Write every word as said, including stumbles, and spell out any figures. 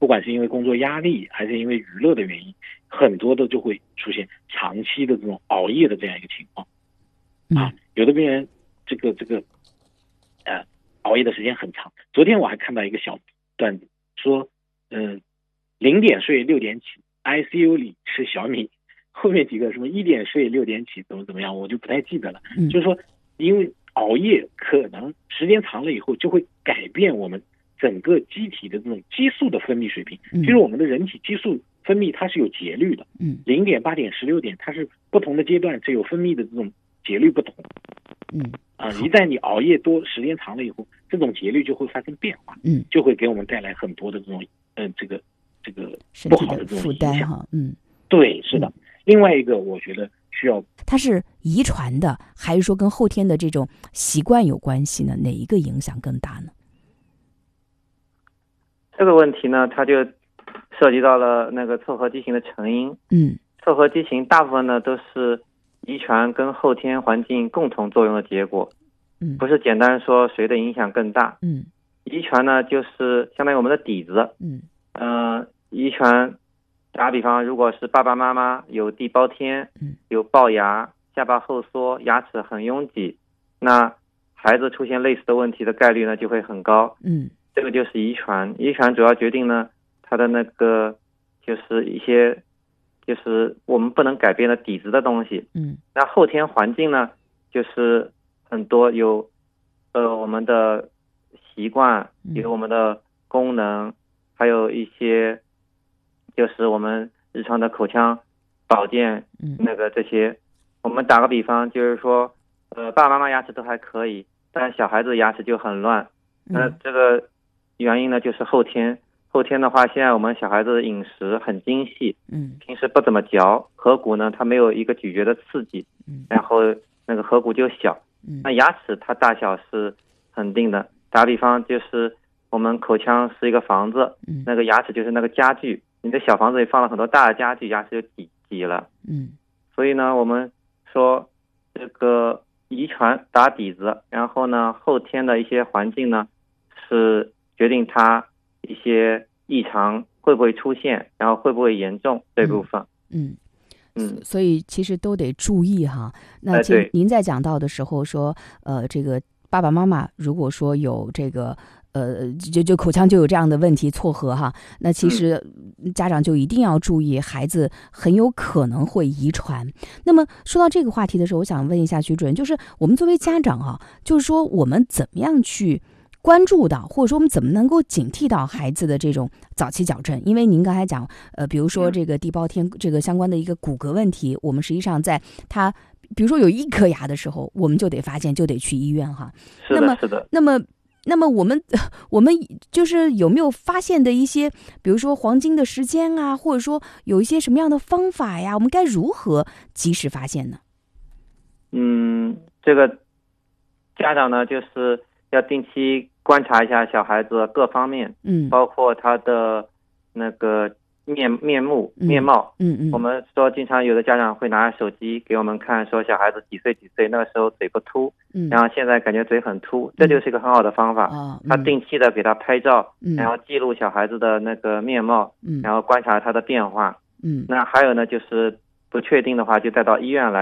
管是因为工作压力还是因为娱乐的原因，很多的就会出现长期的这种熬夜的这样一个情况啊。有的病人这个这个呃熬夜的时间很长。昨天我还看到一个小段子，说嗯、呃、零点睡六点起 I C U 里吃小米，后面几个什么一点睡六点起怎么怎么样我就不太记得了。 嗯、 就是说因为熬夜可能时间长了以后就会改变我们整个机体的这种激素的分泌水平。其实我们的人体激素分泌它是有节律的， 嗯， 零点、八点、十六点，它是不同的阶段是有分泌的这种节律不同。 嗯啊，一旦你熬夜多时间长了以后，这种节律就会发生变化， 嗯， 就会给我们带来很多的这种嗯、呃、这个这个身不好的体的负这种影响担哈，嗯， 对，是的。 嗯、 另外一个，我觉得需要， 它是遗传的，还是说跟后天的这种习惯有关系呢？哪一个影响更大呢？ 这个问题呢，它就涉及到了那个凑合畸形的成因。 嗯， 凑合畸形大部分呢都是遗传跟后天环境共同作用的结果， 嗯， 不是简单说谁的影响更大。 嗯， 遗传呢就是相当于我们的底子。 嗯， 呃，遗传打比方，如果是爸爸妈妈有地包天， 嗯， 有龅牙、下巴后缩、牙齿很拥挤，那孩子出现类似的问题的概率呢就会很高。 嗯， 这个就是遗传。遗传主要决定呢它的那个就是一些就是我们不能改变的底子的东西。 嗯， 那后天环境呢就是很多有呃我们的习惯，有我们的功能，还有一些就是我们日常的口腔保健，那个这些。我们打个比方，就是说呃爸爸妈妈牙齿都还可以，但小孩子牙齿就很乱。那这个原因呢就是后天。后天的话，现在我们小孩子的饮食很精细， 嗯， 平时不怎么嚼，颌骨呢它没有一个咀嚼的刺激， 嗯， 然后那个颌骨就小， 嗯， 那牙齿它大小是恒定的。打比方就是我们口腔是一个房子， 嗯， 那个牙齿就是那个家具，你的小房子里放了很多大的家具，牙齿就挤挤了。 嗯， 所以呢，我们说这个遗传打底子，然后呢后天的一些环境呢是决定它一些异常会不会出现，然后会不会严重这部分。 嗯嗯， 所以其实都得注意哈。那其实您在讲到的时候说，呃，这个爸爸妈妈如果说有这个呃，就就口腔就有这样的问题错颌哈，那其实家长就一定要注意，孩子很有可能会遗传。那么说到这个话题的时候，我想问一下徐主任，就是我们作为家长啊，就是说我们怎么样去关注到，或者说我们怎么能够警惕到孩子的这种早期矫正？因为您刚才讲，呃，比如说这个地包天这个相关的一个骨骼问题，我们实际上在他比如说有一颗牙的时候，我们就得发现，就得去医院哈。 是的，是的。 那么，那么，那么我们我们就是有没有发现的一些，比如说黄金的时间啊，或者说有一些什么样的方法呀？我们该如何及时发现呢？ 嗯，这个家长呢，就是要定期观察一下小孩子各方面， 嗯， 包括他的那个面面目、嗯、面貌， 嗯嗯。 我们说，经常有的家长会拿手机给我们看，说小孩子几岁几岁，那个时候嘴不凸， 嗯， 然后现在感觉嘴很凸，这就是一个很好的方法。 哦嗯、 他定期的给他拍照， 嗯， 然后记录小孩子的那个面貌， 嗯， 然后观察他的变化， 嗯。 那还有呢，就是不确定的话，就带到医院来。